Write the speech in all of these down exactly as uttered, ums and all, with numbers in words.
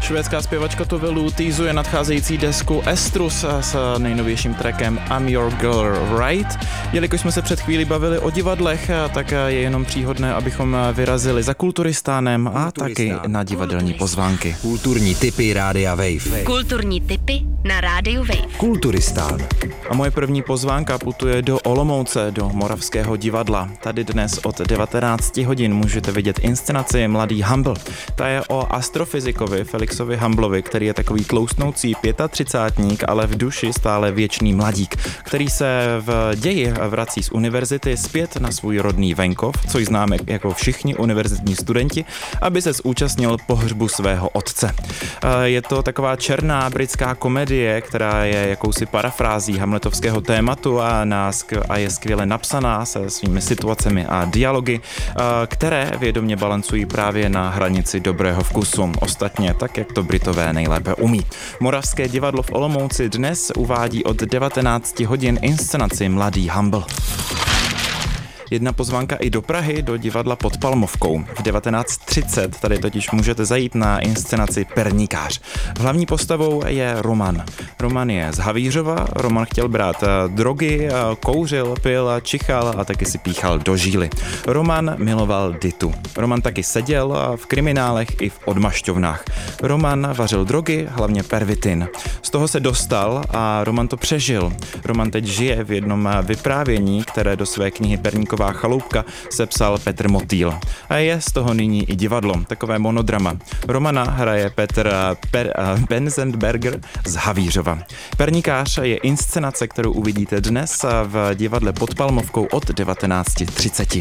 Švédská zpěvačka Tove Lo teasuje nadcházející desku Estrus s nejnovějším trackem I'm Your Girl Right. Jelikož jsme se před chvílí bavili o divadlech, tak je jenom příhodné, abychom vyrazili za Kulturistánem a taky na divadelní pozvánky. Kulturní tipy Rádia Wave. Kulturní tipy na Rádiu Wave. Kulturistán. A moje první pozvánka putuje do Olomouce, do Moravského divadla. Tady dnes od devatenácti hodin můžete vidět inscenaci Mladý Humble. Ta je o astrofyzikovi Felixovi Humblovi, který je takový tloustnoucí třicátník, ale v duši stále věčný mladík, který se v ději vrací z univerzity zpět na svůj rodný venkov, což známe jako všichni univerzitní studenti, aby se zúčastnil pohřbu svého otce. Je to taková černá britská komedie, která je jakousi parafrází hamletovského tématu a, na, a je skvěle napsaná se svými situacemi a dialogy, které vědomě balancují právě na hranici dobrého vkusu. Ostatně tak, jak to Britové nejlépe umí. Moravské divadlo v Olomouci dnes uvádí od devatenácti hodin inscenaci Mladý Humble. Jedna pozvánka i do Prahy, do divadla Pod Palmovkou. V devatenáct třicet tady totiž můžete zajít na inscenaci Perníkář. Hlavní postavou je Roman. Roman je z Havířova, Roman chtěl brát drogy, kouřil, pil, čichal a taky si píchal do žíly. Roman miloval Ditu. Roman taky seděl v kriminálech i v odmašťovnách. Roman vařil drogy, hlavně pervitin. Z toho se dostal a Roman to přežil. Roman teď žije v jednom vyprávění, které do své knihy Perníkova chaloupka sepsal Petr Motýl. A je z toho nyní i divadlo, takové monodrama. Romana hraje Petr per, uh, Benzenberger z Havířova. Perníkář je inscenace, kterou uvidíte dnes v divadle Pod Palmovkou od devatenáct třicet.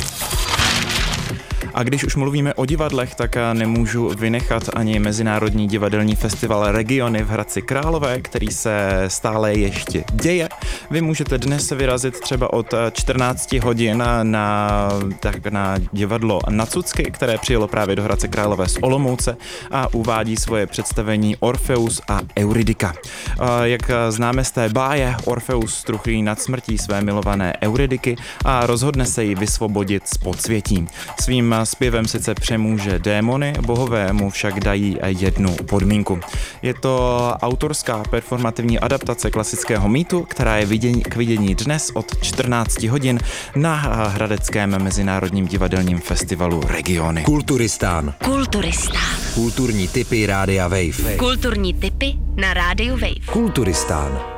A když už mluvíme o divadlech, tak nemůžu vynechat ani Mezinárodní divadelní festival Regiony v Hradci Králové, který se stále ještě děje. Vy můžete dnes vyrazit třeba od čtrnácti hodin na, tak na divadlo Nacucky, které přijelo právě do Hradce Králové z Olomouce a uvádí svoje představení Orfeus a Eurydika. Jak známe z té báje, Orfeus truchlí nad smrtí své milované Eurydiky a rozhodne se ji vysvobodit z podsvětí. Svým zpěvem sice přemůže démony, bohové mu však dají jednu podmínku. Je to autorská performativní adaptace klasického mýtu, která je vidění, k vidění dnes od čtrnácti hodin na Hradeckém mezinárodním divadelním festivalu Regiony. Kulturistán. Kulturistán. Kulturní tipy Rádia Wave. Kulturní tipy na Rádiu Wave. Kulturistán.